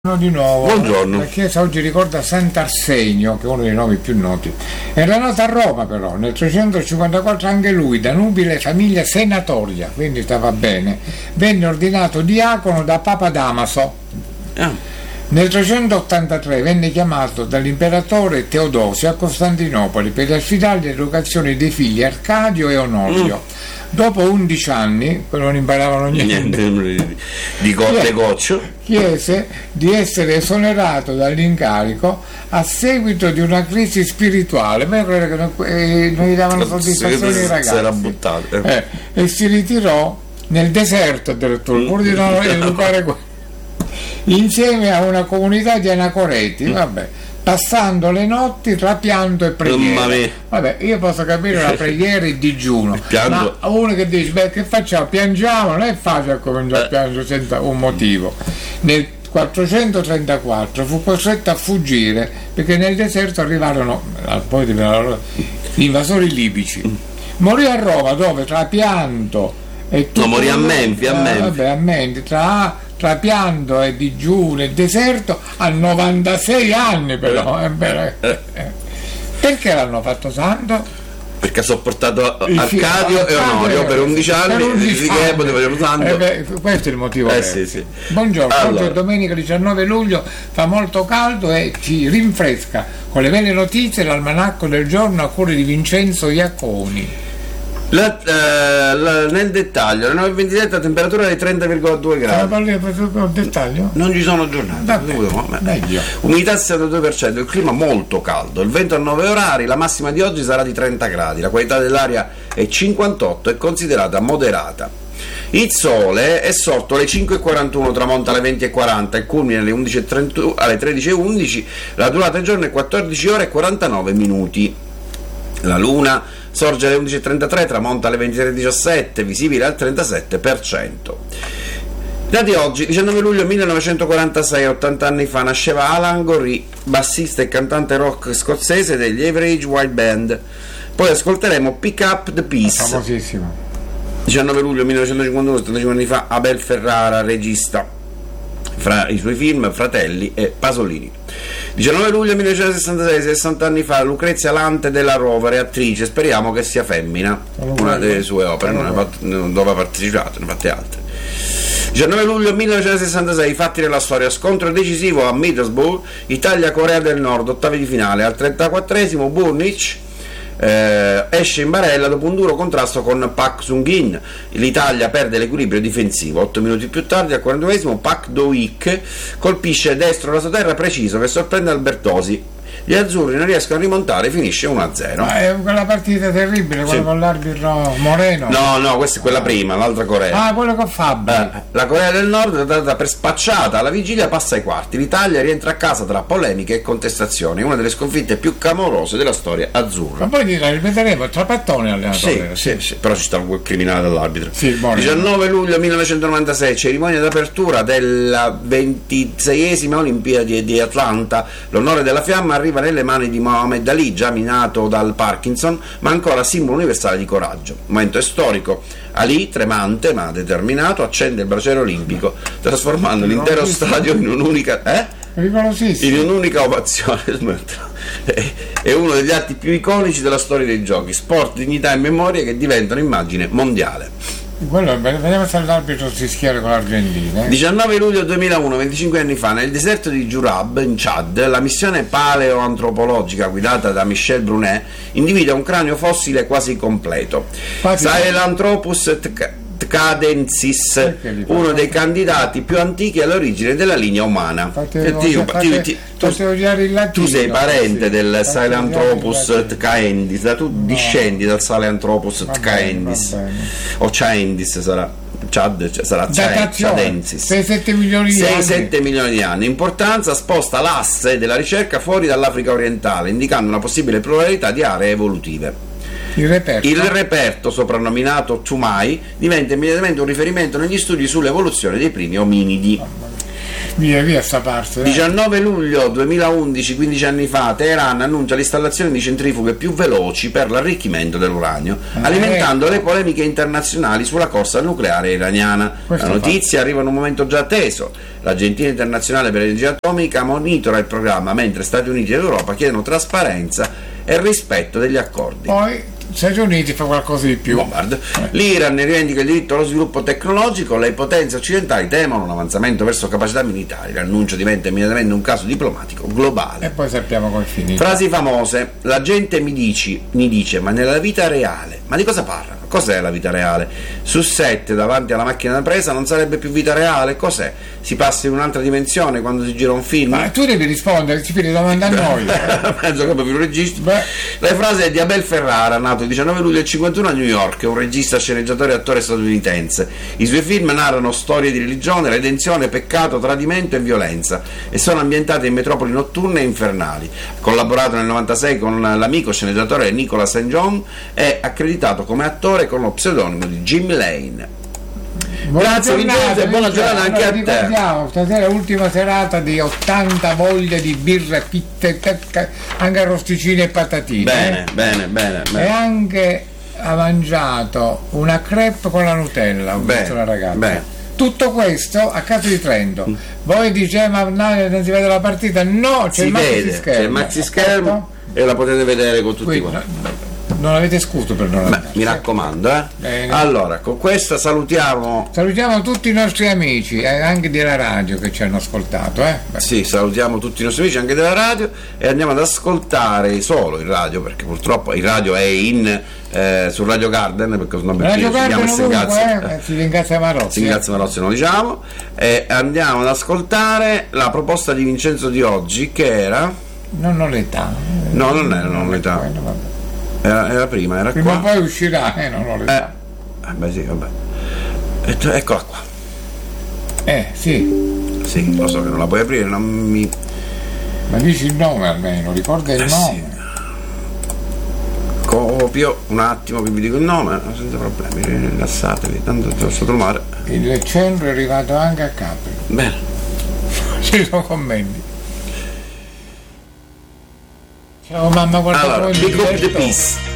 Di nuovo. Buongiorno. La chiesa oggi ricorda Sant'Arsenio, che è uno dei nomi più noti. Era nato a Roma, però nel 354 anche lui, da nubile famiglia senatoria, quindi stava bene. Venne ordinato diacono da Papa Damaso. Nel 383 venne chiamato dall'imperatore Teodosio a Costantinopoli per affidare l'educazione dei figli Arcadio e Onorio. Dopo 11 anni, non imparavano niente, di goccio, chiese di essere esonerato dall'incarico a seguito di una crisi spirituale. Ma credo che non gli davano soddisfazione ai ragazzi. Era buttato. E si ritirò nel deserto addirittura, pur di non educare insieme a una comunità di anacoreti, passando le notti tra pianto e preghiera. Vabbè, io posso capire la preghiera e il digiuno, ma uno che dice che facciamo? Piangiamo? Non è facile cominciare a piangere senza un motivo. Nel 434 fu costretto a fuggire perché nel deserto arrivarono gli invasori libici. Morì a Roma, dove tra pianto e tutto morì a Memphis. A Memphis, tra pianto e digiuno e deserto, a 96 anni però. Perché l'hanno fatto santo? Perché ha sopportato Arcadio e Onorio per 11 anni, poteva santo. Questo è il motivo. Sì. Buongiorno, oggi è domenica 19 luglio, fa molto caldo e ci rinfresca con le belle notizie l'almanacco del giorno a cura di Vincenzo Iaconi. Nel dettaglio, alle 9:27 la temperatura è di 30,2 gradi. Nel dettaglio? Non ci sono giornate. Umidità 62%, il clima molto caldo, il vento a 9 orari, la massima di oggi sarà di 30 gradi, la qualità dell'aria è 58 e considerata moderata. Il sole è sorto alle 5:41, tramonta alle 20:40, il culmine alle 11:30, alle 13:11, la durata del giorno è 14 ore e 49 minuti. La luna sorge alle 11:33, tramonta alle 23:17, visibile al 37%. Da di oggi, 19 luglio 1946, 80 anni fa, nasceva Alan Gorrie, bassista e cantante rock scozzese degli Average White Band. Poi ascolteremo Pick Up the Peace. Famosissimo. 19 luglio 1951, 75 anni fa, Abel Ferrara, regista. Fra i suoi film Fratelli e Pasolini. 19 luglio 1966, 60 anni fa, Lucrezia Lante della Rovere, attrice, speriamo che sia femmina, una delle sue opere, dove ha partecipato, ne ha fatte altre. 19 luglio 1966, fatti nella storia, scontro decisivo a Middlesbrough, Italia-Corea del Nord, ottavi di finale, al 34esimo Burnic esce in barella dopo un duro contrasto con Pak Sung-in. L'Italia perde l'equilibrio difensivo. 8 minuti più tardi, al 42esimo, Pak Do-ik colpisce destro rasoterra preciso che sorprende Albertosi. Gli azzurri non riescono a rimontare, finisce 1-0. Ma è quella partita terribile, quella con l'arbitro Moreno? No, questa è quella prima, l'altra Corea. Quello con Fabri. La Corea del Nord è data per spacciata, alla vigilia passa ai quarti. L'Italia rientra a casa tra polemiche e contestazioni, una delle sconfitte più clamorose della storia azzurra. Ma poi la ripeteremo, trapattone allenatore. Sì, però ci sta quel criminale dell'arbitro. 19 Buono. luglio 1996, cerimonia d'apertura della 26esima Olimpiadi di Atlanta. L'onore della fiamma arriva nelle mani di Mohammed Ali, già minato dal Parkinson, ma ancora simbolo universale di coraggio. Momento è storico. Ali, tremante ma determinato, accende il braciere olimpico, trasformando l'intero stadio in un'unica ovazione. È uno degli atti più iconici della storia dei giochi, sport, dignità e memoria che diventano immagine mondiale. Vediamo se l'arbitro si schiera con l'Argentina. 19 luglio 2001, 25 anni fa, nel deserto di Jurab, in Chad, la missione paleoantropologica guidata da Michel Brunet individua un cranio fossile quasi completo. Sahelanthropus tcadensis, uno dei candidati più antichi all'origine della linea umana. Tu sei parente del Sahelanthropus tcaendis, tu discendi dal Sahelanthropus tcaendis, o Caendis sarà. Sarà Cadensis. 6-7 milioni di anni. Importanza: sposta l'asse della ricerca fuori dall'Africa orientale, indicando una possibile pluralità di aree evolutive. Il reperto, soprannominato Tumai, diventa immediatamente un riferimento negli studi sull'evoluzione dei primi ominidi. Via sta parte. 19 luglio 2011, 15 anni fa, Teheran annuncia l'installazione di centrifughe più veloci per l'arricchimento dell'uranio, alimentando le polemiche internazionali sulla corsa nucleare iraniana. La notizia arriva in un momento già atteso. L'Agenzia internazionale per l'energia atomica monitora il programma, mentre Stati Uniti ed Europa chiedono trasparenza e rispetto degli accordi. Poi Stati Uniti fa qualcosa di più. L'Iran rivendica il diritto allo sviluppo tecnologico, le potenze occidentali temono un avanzamento verso capacità militari, l'annuncio diventa immediatamente un caso diplomatico globale. E poi sappiamo come finita. Frasi famose: la gente mi dice, ma nella vita reale, ma di cosa parlano? Cos'è la vita reale? Su 7 davanti alla macchina da presa non sarebbe più vita reale? Cos'è? Si passa in un'altra dimensione quando si gira un film? Ma tu devi rispondere, ci fai domanda a noi. Penso che più registro. Le frasi di Abel Ferrara, nato il 19 luglio del 51 a New York, un regista, sceneggiatore e attore statunitense. I suoi film narrano storie di religione, redenzione, peccato, tradimento e violenza e sono ambientati in metropoli notturne e infernali. Ha collaborato nel 96 con l'amico sceneggiatore Nicola St. John e accreditato come attore con lo pseudonimo di Jim Lane. Grazie Vincenzo e buona giornata anche a te. Stasera è l'ultima serata di 80 voglie di birra, pitte, anche arrosticini e patatine. Bene. E anche ha mangiato una crepe con la Nutella, ho visto la ragazza. Bene. Tutto questo a casa di Trento. Voi dite ma no, non si vede la partita? No, c'è il maxi schermo e la potete vedere con tutti quanti. Non avete scuso per non andare. Mi raccomando, Allora, con questa salutiamo tutti i nostri amici, anche della radio che ci hanno ascoltato, Sì, salutiamo tutti i nostri amici anche della radio e andiamo ad ascoltare solo il radio, perché purtroppo il radio è su Radio Garden, perché non Radio Garden si ringrazia Marozzi. Non diciamo. E andiamo ad ascoltare la proposta di Vincenzo di oggi, che era non l'età. No, non era non l'età. Era prima, era prima qua. Poi uscirà, non lo so. Beh sì, vabbè. Eccola qua. Sì. Sì, lo so che non la puoi aprire, non mi. Ma dici il nome almeno, ricorda il nome. Sì. Copio un attimo che vi dico il nome, senza problemi, rilassatevi, tanto sotto il mare. Il centro è arrivato anche a Capri. Bene. Ci sono commenti. Ciao mamma, guarda. Allora, Big Up the Peace.